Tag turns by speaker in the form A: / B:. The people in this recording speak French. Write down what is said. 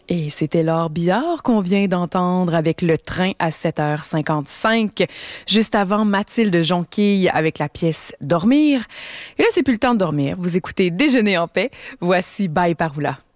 A: Et c'était Laure Billard qu'on vient d'entendre avec Le Train à 7h55. Juste avant, Mathilde Jonquille avec la pièce Dormir. Et là, c'est plus le temps de dormir. Vous écoutez Déjeuner en paix. Voici Bye Paroula.